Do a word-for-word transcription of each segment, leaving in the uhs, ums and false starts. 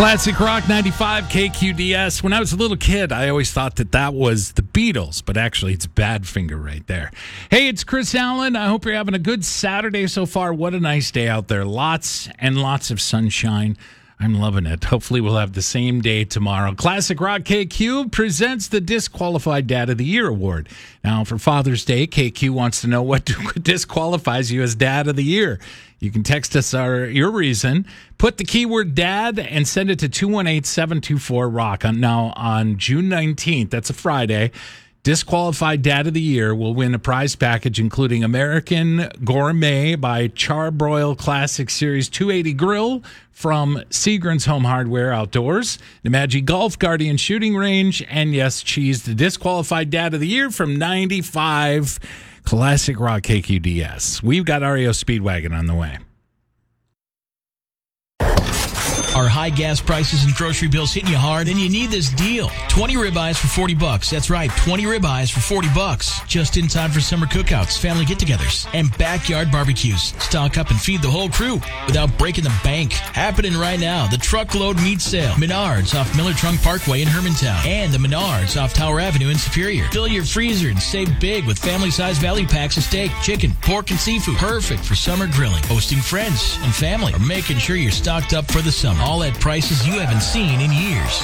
Classic Rock ninety-five K Q D S. When I was a little kid, I always thought that that was the Beatles, but actually it's Badfinger right there. Hey, it's Chris Allen. I hope you're having a good Saturday so far. What a nice day out there. Lots and lots of sunshine. I'm loving it. Hopefully we'll have the same day tomorrow. Classic Rock K Q presents the Disqualified Dad of the Year Award. Now, for Father's Day, K Q wants to know what disqualifies you as Dad of the Year. You can text us our, your reason. Put the keyword dad and send it to two one eight, seven two four, rock. Now, on June nineteenth, that's a Friday, Disqualified Dad of the Year will win a prize package including American Gourmet by Charbroil Classic Series two eighty Grill from Seagren's Home Hardware Outdoors, the Maggi Golf Guardian Shooting Range, and yes, Cheese, the Disqualified Dad of the Year from ninety-five Classic Rock K Q D S. We've got R E O Speedwagon on the way. Are high gas prices and grocery bills hitting you hard? Then you need this deal. twenty ribeyes for forty bucks. That's right, twenty ribeyes for forty bucks. Just in time for summer cookouts, family get-togethers, and backyard barbecues. Stock up and feed the whole crew without breaking the bank. Happening right now. The Truckload Meat Sale. Menards off Miller Trunk Parkway in Hermantown. And the Menards off Tower Avenue in Superior. Fill your freezer and save big with family-sized value packs of steak, chicken, pork, and seafood. Perfect for summer grilling, hosting friends and family, or making sure you're stocked up for the summer. All at prices you haven't seen in years.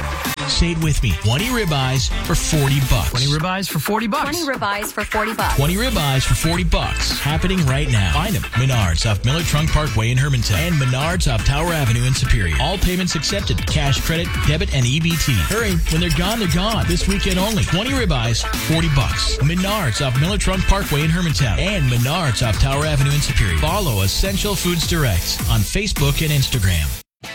Say it with me. twenty ribeyes for forty bucks. twenty ribeyes for forty bucks. twenty ribeyes for forty bucks. twenty ribeyes for forty bucks. Happening right now. Find them. Menards off Miller Trunk Parkway in Hermantown. And Menards off Tower Avenue in Superior. All payments accepted. Cash, credit, debit, and E B T. Hurry. When they're gone, they're gone. This weekend only. twenty ribeyes, forty bucks. Menards off Miller Trunk Parkway in Hermantown. And Menards off Tower Avenue in Superior. Follow Essential Foods Direct on Facebook and Instagram.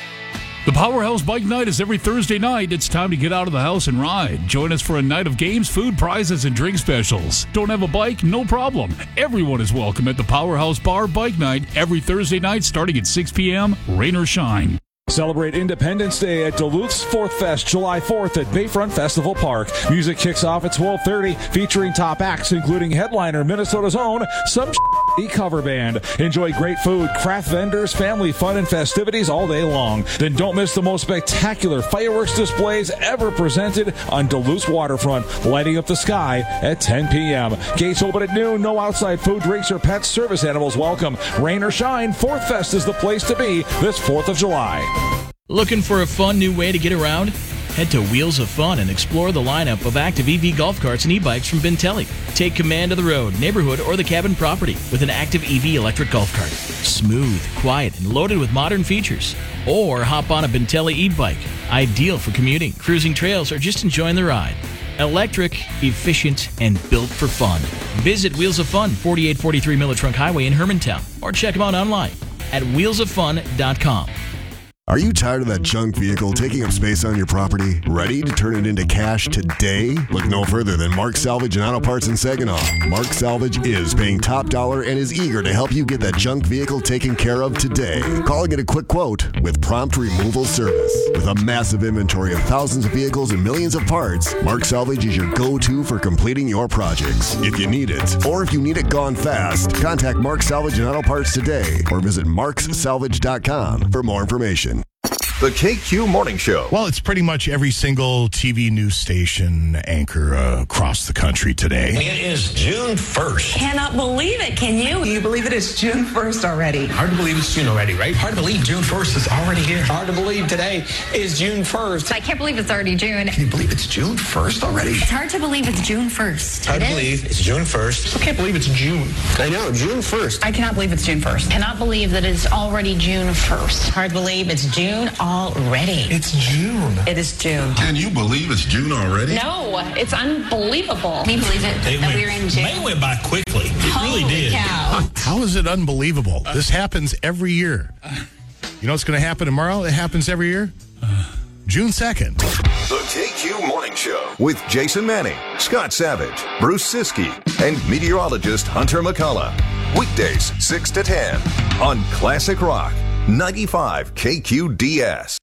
The Powerhouse Bike Night is every Thursday night. It's time to get out of the house and ride. Join us for a night of games, food, prizes, and drink specials. Don't have a bike? No problem. Everyone is welcome at the Powerhouse Bar Bike Night every Thursday night starting at six p.m., rain or shine. Celebrate Independence Day at Duluth's Fourth Fest, July fourth at Bayfront Festival Park. Music kicks off at twelve thirty, featuring top acts including headliner Minnesota's own Some Cover Band. Enjoy great food, craft vendors, family fun, and festivities all day long. Then don't miss the most spectacular fireworks displays ever presented on Duluth's waterfront, lighting up the sky at ten p.m. Gates open at noon. No outside food, drinks, or pets. Service animals welcome. Rain or shine, Fourth Fest is the place to be this fourth of July. Looking for a fun new way to get around? Head to Wheels of Fun and explore the lineup of active E V golf carts and e-bikes from Bentelli. Take command of the road, neighborhood, or the cabin property with an active E V electric golf cart. Smooth, quiet, and loaded with modern features. Or hop on a Bentelli e-bike. Ideal for commuting, cruising trails, or just enjoying the ride. Electric, efficient, and built for fun. Visit Wheels of Fun, forty-eight forty-three Miller Trunk Highway in Hermantown. Or check them out online at wheels of fun dot com. Are you tired of that junk vehicle taking up space on your property? Ready to turn it into cash today? Look no further than Mark Salvage and Auto Parts in Saginaw. Mark Salvage is paying top dollar and is eager to help you get that junk vehicle taken care of today. Calling it a quick quote with prompt removal service. With a massive inventory of thousands of vehicles and millions of parts, Mark Salvage is your go-to for completing your projects. If you need it, or if you need it gone fast, contact Mark Salvage and Auto Parts today or visit marks salvage dot com for more information. The K Q Morning Show. Well, it's pretty much every single T V news station anchor uh, across the country today. It is June first. Cannot believe it, can you? Can you believe it is June first already? Hard to believe it's June already, right? Hard to believe June first is already here. Hard to believe today is June first. I can't believe it's already June. Can you believe it's June first already? It's hard to believe it's June first. Hard it to is. believe it's June first. I can't believe it's June. I know, June first. I cannot believe it's June first. Cannot believe that it's already June first. Hard to believe it's June already. It's June. It is June. Can you believe it's June already? No, it's unbelievable. Can you believe it They that went, we're in June? May went by quickly. It Holy really did. cow. How is it unbelievable? This happens every year. You know what's going to happen tomorrow? It happens every year. June second. The K Q Morning Show with Jason Manning, Scott Savage, Bruce Siskey, and meteorologist Hunter McCullough. Weekdays six to ten on Classic Rock ninety-five K Q D S.